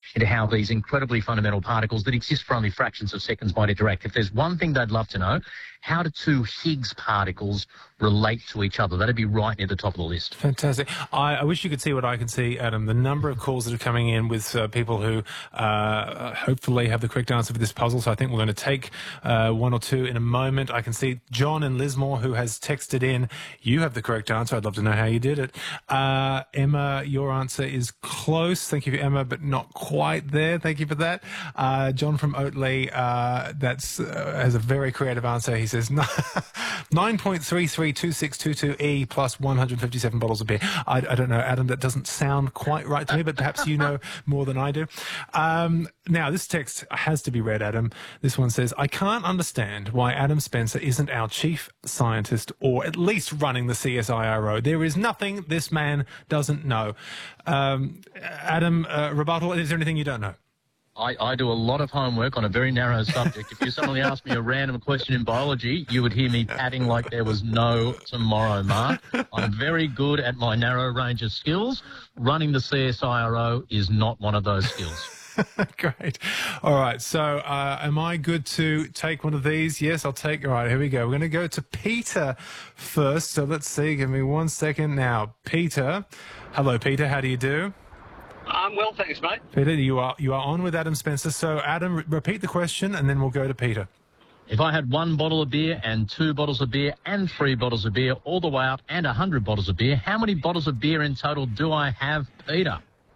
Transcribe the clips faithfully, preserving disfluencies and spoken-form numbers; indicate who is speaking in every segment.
Speaker 1: into how these incredibly fundamental particles that exist for only fractions of seconds might interact. If there's one thing they'd love to know, how do two Higgs particles relate to each other? That'd be right near the top of the list.
Speaker 2: Fantastic. I, I wish you could see what I can see, Adam. The number of calls that are coming in with uh, people who uh, hopefully have the correct answer for this puzzle. So I think we're going to take uh, one or two in a moment. I can see John in Lismore who has texted in. You have the correct answer. I'd love to know how you did it. Uh, Emma, your answer is close. Thank you, Emma, but not quite there. Thank you for that. Uh, John from Oatley, uh, that's uh, has a very creative answer. He says nine point three three two six two two E plus one hundred fifty-seven bottles of beer. I, I don't know, Adam, that doesn't sound quite right to me, but perhaps you know more than I do. Um, now, this text has to be read, Adam. This one says, I can't understand why Adam Spencer isn't our chief scientist or at least running the C S I R O. There is nothing this man doesn't know. Um, Adam, uh, rebuttal, is there anything you don't know?
Speaker 1: I, I do a lot of homework on a very narrow subject. If you suddenly asked me a random question in biology, you would hear me patting like there was no tomorrow, Mark. I'm very good at my narrow range of skills. Running the C S I R O is not one of those skills.
Speaker 2: Great. All right. So uh, am I good to take one of these? Yes, I'll take. All right. Here we go. We're going to go to Peter first. So let's see. Give me one second now. Peter. Hello, Peter. How do you do?
Speaker 3: Um, well, thanks, mate.
Speaker 2: Peter, you are you are on with Adam Spencer. So, Adam, re repeat the question, and then we'll go to Peter.
Speaker 1: If I had one bottle of beer and two bottles of beer and three bottles of beer all the way up and a hundred bottles of beer, how many bottles of beer in total do I have, Peter?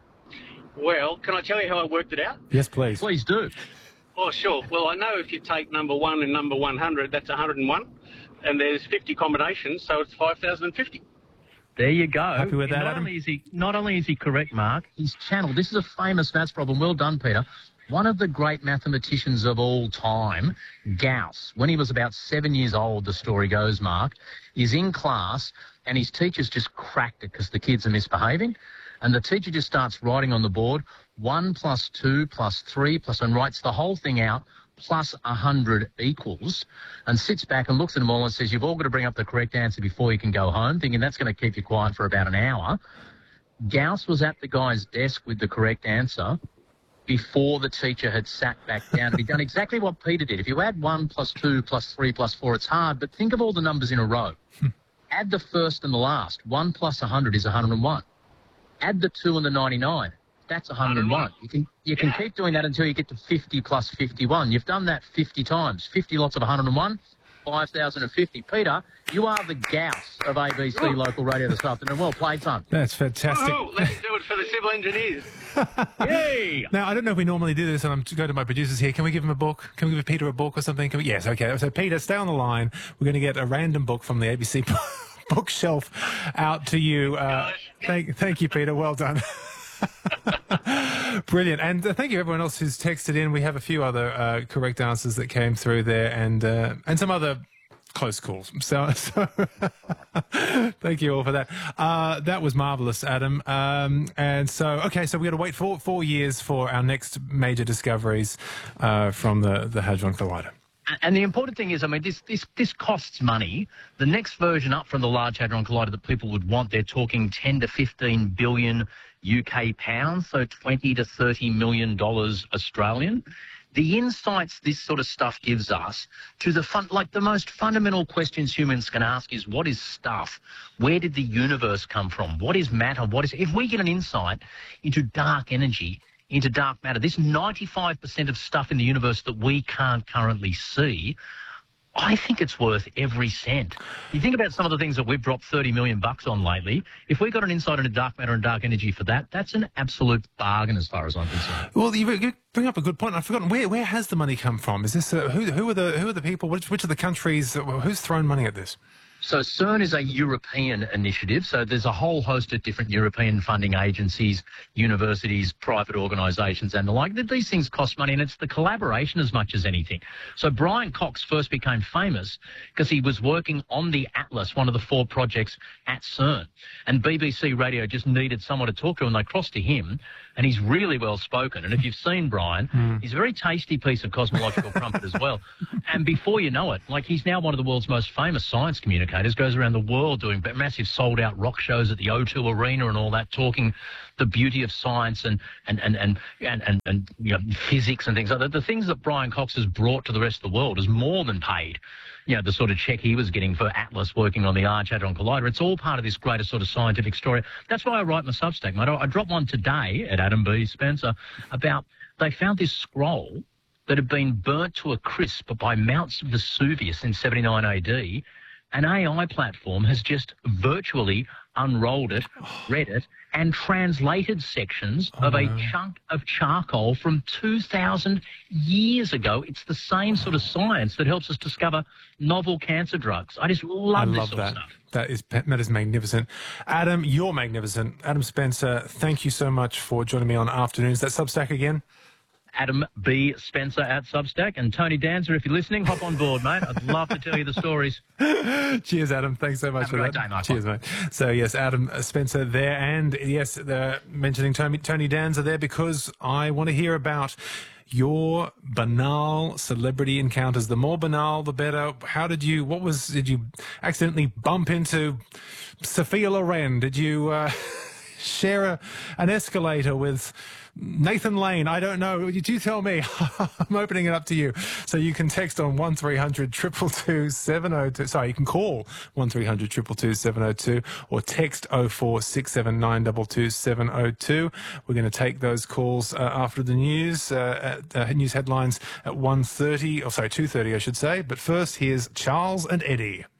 Speaker 3: Well, can I tell you how I worked it out?
Speaker 2: Yes, please.
Speaker 1: Please do.
Speaker 3: Oh, sure. Well, I know if you take number one and number one hundred, that's one hundred and one, and there's fifty combinations, so it's five thousand fifty.
Speaker 1: There you go.
Speaker 2: Happy with that,
Speaker 1: not
Speaker 2: Adam?
Speaker 1: Only is he, not only is he correct, Mark, he's channeled. This is a famous maths problem. Well done, Peter. One of the great mathematicians of all time, Gauss, when he was about seven years old, the story goes, Mark, is in class and his teacher's just cracked it because the kids are misbehaving. And the teacher just starts writing on the board, one plus two plus three plus, and writes the whole thing out, plus one hundred equals, and sits back and looks at them all and says, you've all got to bring up the correct answer before you can go home, thinking that's going to keep you quiet for about an hour. Gauss was at the guy's desk with the correct answer before the teacher had sat back down. And he'd done exactly what Peter did. If you add one plus two plus three plus four, it's hard, but think of all the numbers in a row. Add the first and the last. one plus one hundred is one hundred and one. Add the two and the ninety-nine. That's one hundred and one. You can you can keep doing that until you get to fifty plus fifty-one. You've done that fifty times. fifty lots of one hundred and one, five thousand fifty. Peter, you are the Gauss of A B C oh. Local Radio this afternoon. Well played, son.
Speaker 2: That's fantastic.
Speaker 3: Oh, let's do it for the civil engineers.
Speaker 1: Yay!
Speaker 2: Now, I don't know if we normally do this, and I'm to go to my producers here. Can we give him a book? Can we give Peter a book or something? Can we? Yes, okay. So, Peter, stay on the line. We're going to get a random book from the A B C bookshelf out to you. Uh, thank, thank you, Peter. Well done. Brilliant. And uh, thank you everyone else who's texted in. We have a few other uh, correct answers that came through there, and uh, and some other close calls. So, so thank you all for that. Uh, that was marvellous, Adam. Um, and so, okay, so we've got to wait four, four years for our next major discoveries uh, from the, the Hadron Collider.
Speaker 1: And the important thing is, I mean, this, this, this costs money. The next version up from the Large Hadron Collider that people would want, they're talking ten to fifteen billion U K pounds, so twenty to thirty million dollars Australian. The insights this sort of stuff gives us to the fun, like the most fundamental questions humans can ask is, what is stuff? Where did the universe come from? What is matter? What is, if we get an insight into dark energy, into dark matter, this ninety-five percent of stuff in the universe that we can't currently see, I think it's worth every cent. You think about some of the things that we've dropped thirty million bucks on lately. If we got an insight into dark matter and dark energy for that, that's an absolute bargain as far as I'm concerned.
Speaker 2: Well, you bring up a good point. I've forgotten, where where has the money come from? Is this uh, who who are the who are the people? Which which are the countries? Who's thrown money at this?
Speaker 1: So CERN is a European initiative, so there's a whole host of different European funding agencies, universities, private organisations and the like. These things cost money, and it's the collaboration as much as anything. So Brian Cox first became famous because he was working on the Atlas, one of the four projects at CERN, and B B C Radio just needed someone to talk to, and they crossed to him, and he's really well spoken. And if you've seen Brian, mm. he's a very tasty piece of cosmological crumpet as well. And before you know it, like, he's now one of the world's most famous science communicators. communicators, goes around the world doing massive sold-out rock shows at the O two Arena and all that, talking the beauty of science and and and and and, and, and you know, physics and things like that. The things that Brian Cox has brought to the rest of the world is more than paid. You know, the sort of check he was getting for Atlas working on the Large Hadron Collider. It's all part of this greater sort of scientific story. That's why I write my Substack, mate. I, I dropped one today at Adam B. Spencer about they found this scroll that had been burnt to a crisp by Mount Vesuvius in seventy-nine A D. An A I platform has just virtually unrolled it, read it, and translated sections oh, of a no. chunk of charcoal from two thousand years ago. It's the same sort of science that helps us discover novel cancer drugs. I just love
Speaker 2: I
Speaker 1: this
Speaker 2: love
Speaker 1: sort
Speaker 2: that.
Speaker 1: of stuff.
Speaker 2: That is, that is magnificent. Adam, you're magnificent. Adam Spencer, thank you so much for joining me on Afternoons. That Substack again?
Speaker 1: Adam B. Spencer at Substack. And Tony Danza, if you're listening, hop on board, mate. I'd love to tell you the stories.
Speaker 2: Cheers, Adam. Thanks so much
Speaker 1: Have
Speaker 2: for
Speaker 1: a great
Speaker 2: that.
Speaker 1: day, Michael.
Speaker 2: Cheers, mate. So, yes, Adam Spencer there. And, yes, the, mentioning Tony, Tony Danza there because I want to hear about your banal celebrity encounters. The more banal, the better. How did you, what was, did you accidentally bump into Sophia Loren? Did you uh, share a, an escalator with Nathan Lane? I don't know. You tell me. I'm opening it up to you. So you can text on one three hundred two two two seven oh two. Sorry, you can call one three hundred two two two seven oh two or text oh four six seven nine two two seven oh two. We're going to take those calls uh, after the news, uh, at, uh, news headlines at one thirty, or sorry, two thirty, I should say. But first, here's Charles and Eddie.